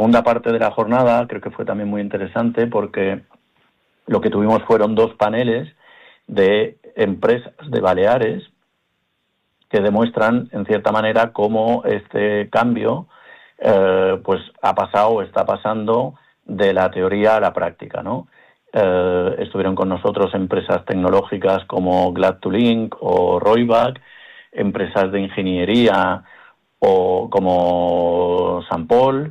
segunda parte de la jornada creo que fue también muy interesante porque lo que tuvimos fueron 2 paneles de empresas de Baleares que demuestran, en cierta manera, cómo este cambio pues ha pasado o está pasando de la teoría a la práctica, ¿no? Estuvieron con nosotros empresas tecnológicas como Glad2Link o Royback, empresas de ingeniería o como Sampol,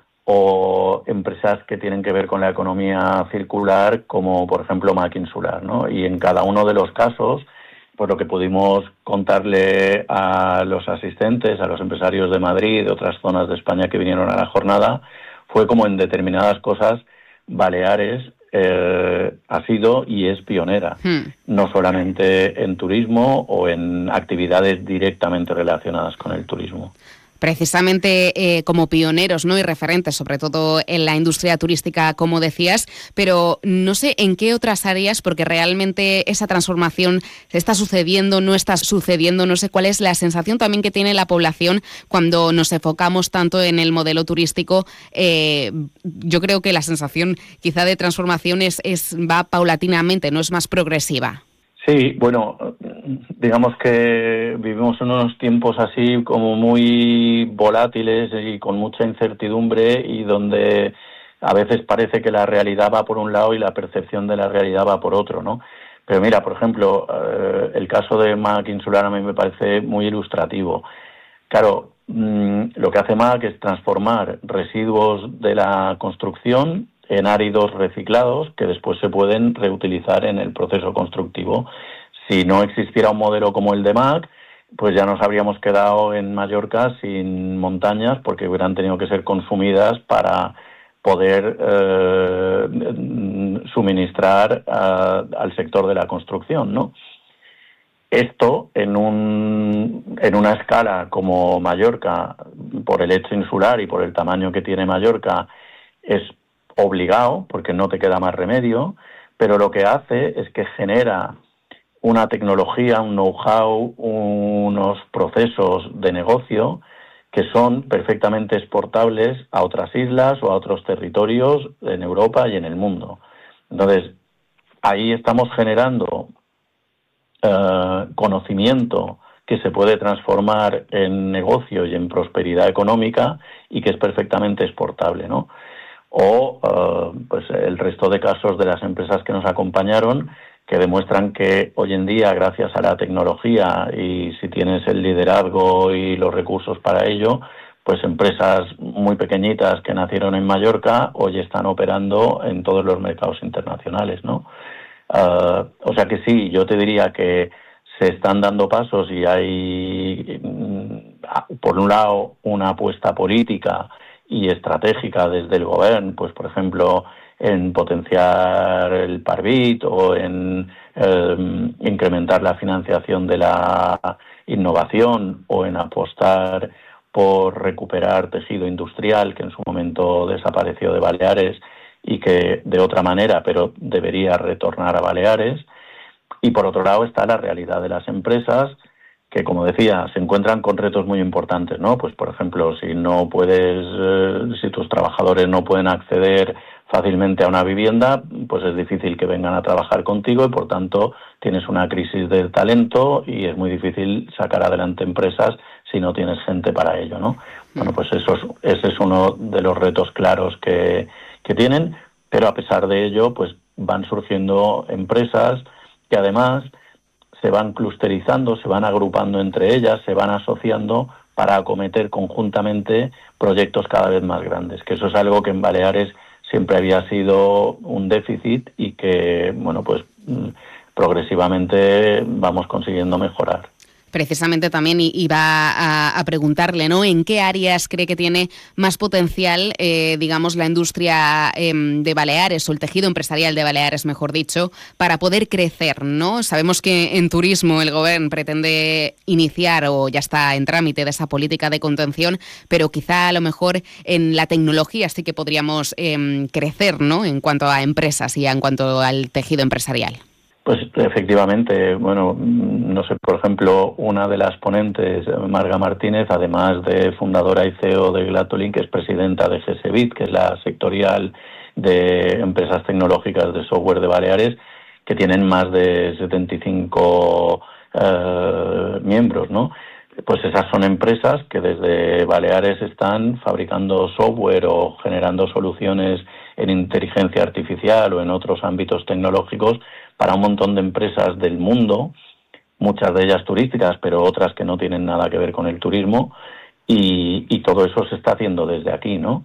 o empresas que tienen que ver con la economía circular, como por ejemplo MAC Insular, ¿no? Y en cada uno de los casos, pues lo que pudimos contarle a los asistentes, a los empresarios de Madrid, de otras zonas de España que vinieron a la jornada, fue como en determinadas cosas Baleares ha sido y es pionera, no solamente en turismo o en actividades directamente relacionadas con el turismo. Precisamente como pioneros, ¿no? Y referentes, sobre todo en la industria turística, como decías, pero no sé en qué otras áreas, porque realmente esa transformación se está sucediendo, no está sucediendo, no sé cuál es la sensación también que tiene la población cuando nos enfocamos tanto en el modelo turístico. Yo creo que la sensación quizá de transformación va paulatinamente, no es más progresiva. Sí, bueno, digamos que vivimos en unos tiempos así como muy volátiles y con mucha incertidumbre y donde a veces parece que la realidad va por un lado y la percepción de la realidad va por otro, ¿no? Pero mira, por ejemplo, el caso de MAC Insular a mí me parece muy ilustrativo. Claro, lo que hace MAC es transformar residuos de la construcción en áridos reciclados que después se pueden reutilizar en el proceso constructivo. Si no existiera un modelo como el de MAC, pues ya nos habríamos quedado en Mallorca sin montañas porque hubieran tenido que ser consumidas para poder suministrar al sector de la construcción, ¿no? Esto en una escala como Mallorca, por el hecho insular y por el tamaño que tiene Mallorca, es obligado, porque no te queda más remedio, pero lo que hace es que genera una tecnología, un know-how, unos procesos de negocio que son perfectamente exportables a otras islas o a otros territorios en Europa y en el mundo. Entonces, ahí estamos generando conocimiento que se puede transformar en negocio y en prosperidad económica y que es perfectamente exportable, ¿no? O pues el resto de casos de las empresas que nos acompañaron que demuestran que hoy en día, gracias a la tecnología y si tienes el liderazgo y los recursos para ello, pues empresas muy pequeñitas que nacieron en Mallorca hoy están operando en todos los mercados internacionales, ¿no? O sea que sí, yo te diría que se están dando pasos y hay, por un lado, una apuesta política y estratégica desde el gobierno, pues por ejemplo, en potenciar el Parvit o en incrementar la financiación de la innovación o en apostar por recuperar tejido industrial que en su momento desapareció de Baleares y que de otra manera, pero debería retornar a Baleares. Y por otro lado está la realidad de las empresas que, como decía, se encuentran con retos muy importantes, ¿no? Pues, por ejemplo, si tus trabajadores no pueden acceder fácilmente a una vivienda, pues es difícil que vengan a trabajar contigo y, por tanto, tienes una crisis de talento y es muy difícil sacar adelante empresas si no tienes gente para ello, ¿no? Bueno, pues ese es uno de los retos claros que tienen, pero a pesar de ello, pues van surgiendo empresas que además se van clusterizando, se van agrupando entre ellas, se van asociando para acometer conjuntamente proyectos cada vez más grandes, que eso es algo que en Baleares siempre había sido un déficit y que, bueno, pues progresivamente vamos consiguiendo mejorar. Precisamente también iba a preguntarle, ¿no? ¿En qué áreas cree que tiene más potencial, digamos, la industria de Baleares o el tejido empresarial de Baleares, mejor dicho, para poder crecer, ¿no? Sabemos que en turismo el gobierno pretende iniciar o ya está en trámite de esa política de contención, pero quizá a lo mejor en la tecnología sí que podríamos crecer, ¿no? En cuanto a empresas y en cuanto al tejido empresarial. Pues efectivamente, bueno, no sé, por ejemplo, una de las ponentes, Marga Martínez, además de fundadora y CEO de Glatolink, es presidenta de GSBIT, que es la sectorial de empresas tecnológicas de software de Baleares, que tienen más de 75 miembros, ¿no? Pues esas son empresas que desde Baleares están fabricando software o generando soluciones en inteligencia artificial o en otros ámbitos tecnológicos para un montón de empresas del mundo, muchas de ellas turísticas, pero otras que no tienen nada que ver con el turismo, y todo eso se está haciendo desde aquí, ¿no?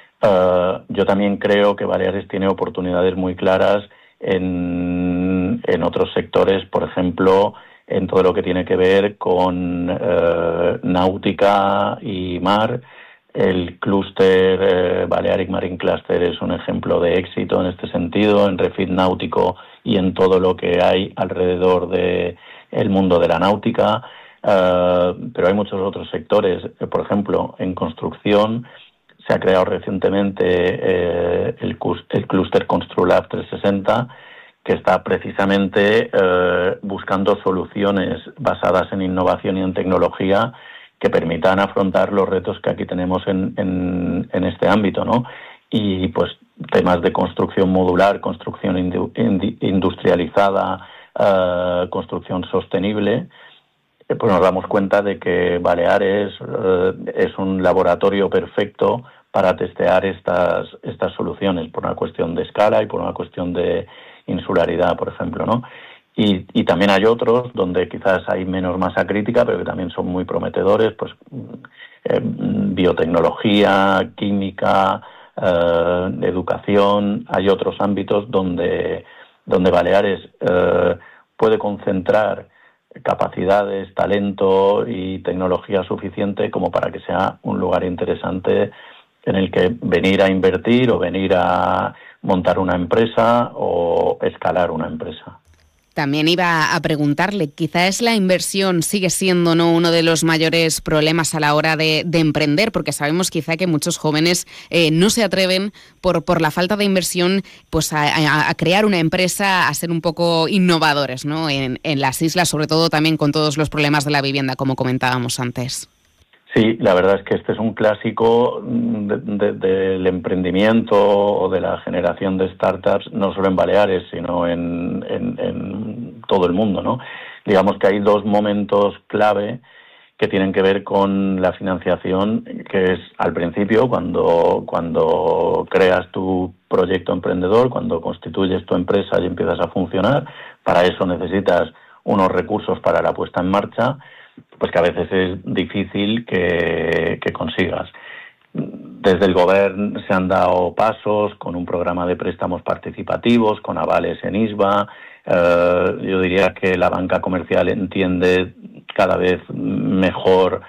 Yo también creo que Baleares tiene oportunidades muy claras en otros sectores, por ejemplo, en todo lo que tiene que ver con náutica y mar. El clúster Balearic Marine Cluster es un ejemplo de éxito en este sentido, en refit náutico y en todo lo que hay alrededor de el mundo de la náutica, pero hay muchos otros sectores. Por ejemplo, en construcción se ha creado recientemente el clúster Construlab 360, que está precisamente buscando soluciones basadas en innovación y en tecnología que permitan afrontar los retos que aquí tenemos en este ámbito, ¿no? Y pues temas de construcción modular, construcción industrializada, construcción sostenible, pues nos damos cuenta de que Baleares es un laboratorio perfecto para testear estas soluciones por una cuestión de escala y por una cuestión de insularidad, por ejemplo, ¿no? Y también hay otros donde quizás hay menos masa crítica, pero que también son muy prometedores, pues biotecnología, química, educación. Hay otros ámbitos donde Baleares puede concentrar capacidades, talento y tecnología suficiente como para que sea un lugar interesante en el que venir a invertir o venir a montar una empresa o escalar una empresa. También iba a preguntarle, quizás la inversión sigue siendo, ¿no?, uno de los mayores problemas a la hora de emprender, porque sabemos quizá que muchos jóvenes no se atreven por la falta de inversión pues a crear una empresa, a ser un poco innovadores, ¿no?, en las islas, sobre todo también con todos los problemas de la vivienda, como comentábamos antes. Sí, la verdad es que este es un clásico del emprendimiento o de la generación de startups, no solo en Baleares, sino en todo el mundo, ¿no? Digamos que hay dos momentos clave que tienen que ver con la financiación, que es al principio, cuando creas tu proyecto emprendedor, cuando constituyes tu empresa y empiezas a funcionar. Para eso necesitas unos recursos para la puesta en marcha, pues que a veces es difícil que consigas. Desde el Gobierno se han dado pasos con un programa de préstamos participativos, con avales en ISBA. Yo diría que la banca comercial entiende cada vez mejor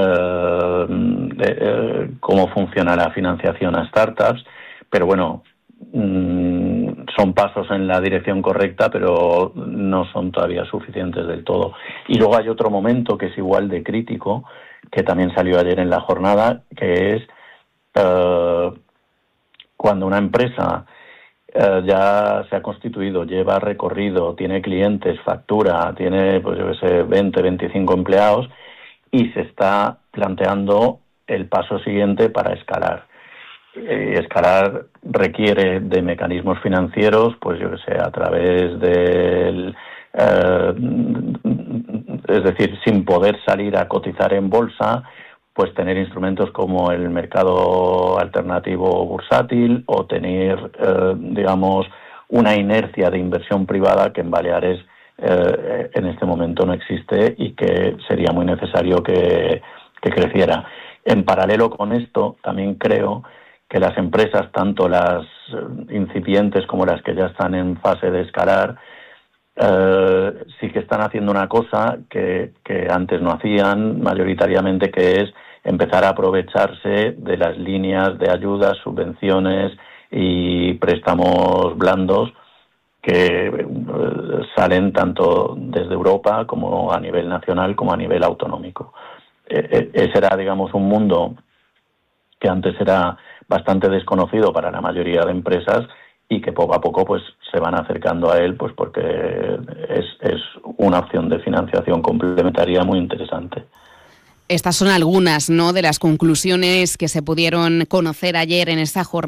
cómo funciona la financiación a startups, pero bueno, son pasos en la dirección correcta, pero no son todavía suficientes del todo. Y luego hay otro momento que es igual de crítico, que también salió ayer en la jornada, que es cuando una empresa ya se ha constituido, lleva recorrido, tiene clientes, factura, tiene, pues yo qué sé, 20, 25 empleados, y se está planteando el paso siguiente para escalar. Escalar requiere de mecanismos financieros, pues yo que sé, a través del... es decir, sin poder salir a cotizar en bolsa, pues tener instrumentos como el mercado alternativo bursátil o tener, digamos, una inercia de inversión privada que en Baleares en este momento no existe y que sería muy necesario que creciera. En paralelo con esto, también creo que las empresas, tanto las incipientes como las que ya están en fase de escalar, sí que están haciendo una cosa que antes no hacían mayoritariamente, que es empezar a aprovecharse de las líneas de ayudas, subvenciones y préstamos blandos que salen tanto desde Europa como a nivel nacional como a nivel autonómico. Ese era, digamos, un mundo que antes era bastante desconocido para la mayoría de empresas y que poco a poco pues se van acercando a él, pues porque es una opción de financiación complementaria muy interesante. Estas son algunas, ¿no?, de las conclusiones que se pudieron conocer ayer en esta jornada